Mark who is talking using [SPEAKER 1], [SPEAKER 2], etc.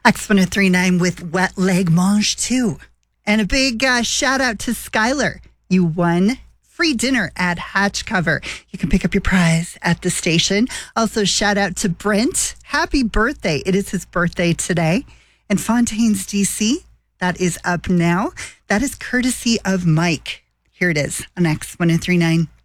[SPEAKER 1] X1039 with Wet Leg Mange too. And a big shout out to Skylar. You won free dinner at Hatch Cover. You can pick up your prize at the station. Also, shout out to Brent. Happy birthday. It is his birthday today. And Fontaine's DC, that is up now. That is courtesy of Mike. Here it is on X1039.